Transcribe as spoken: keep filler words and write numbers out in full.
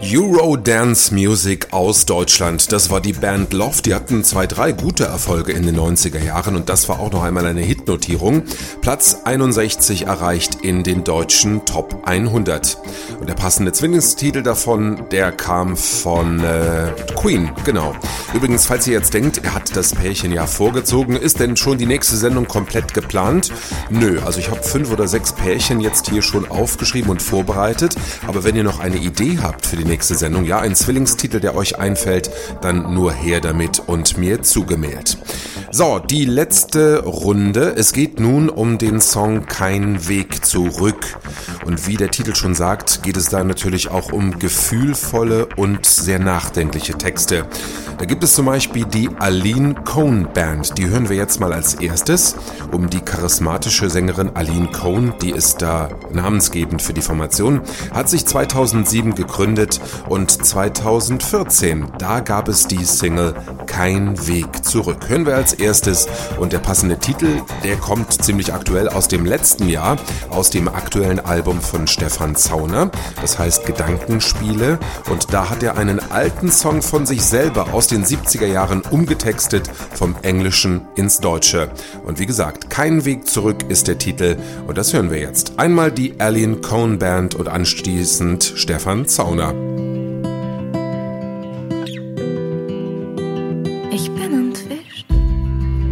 Eurodance Music aus Deutschland. Das war die Band Love. Die hatten zwei, drei gute Erfolge in den neunziger Jahren und das war auch noch einmal eine Hitnotierung. Platz einundsechzig erreicht in den deutschen Top hundert. Und der passende Zwillingstitel davon, der kam von äh, Queen, genau. Übrigens, falls ihr jetzt denkt, er hat das Pärchen ja vorgezogen, ist denn schon die nächste Sendung komplett geplant? Nö, also ich habe fünf oder sechs Pärchen jetzt hier schon aufgeschrieben und vorbereitet. Aber wenn ihr noch eine Idee habt für die nächste Sendung, ja, ein Zwillingstitel, der euch einfällt, dann nur her damit und mir zugemeldet. So, die letzte Runde. Es geht nun um den Song Kein Weg zurück. Und wie der Titel schon sagt, geht es da natürlich auch um gefühlvolle und sehr nachdenkliche Texte. Da gibt es zum Beispiel die Aline Cohn Band. Die hören wir jetzt mal als erstes. Um die charismatische Sängerin Aline Cohn, die ist da namensgebend für die Formation, hat sich zweitausendsieben gegründet und zweitausendvierzehn, da gab es die Single Kein Weg zurück. Hören wir als erstes und der passende Titel, der kommt ziemlich aktuell aus dem letzten Jahr, aus dem aktuellen Album von Stefan Zauner, das heißt Gedankenspiele, und da hat er einen alten Song von sich selber aus den siebziger Jahren umgetextet vom Englischen ins Deutsche. Und wie gesagt, Kein Weg zurück ist der Titel und das hören wir jetzt. Einmal die Aline Cohn Band und anschließend Stefan Zauner.